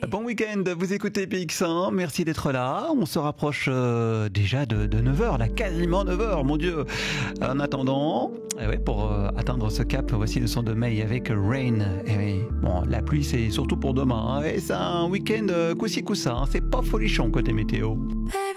Bon week-end, vous écoutez PX1, merci d'être là. On se rapproche déjà de 9h, là quasiment 9h, mon Dieu. En attendant, pour atteindre ce cap, voici le son de May avec Rain. Bon, la pluie c'est surtout pour demain, et c'est un week-end coussi coussa, c'est pas folichon côté météo.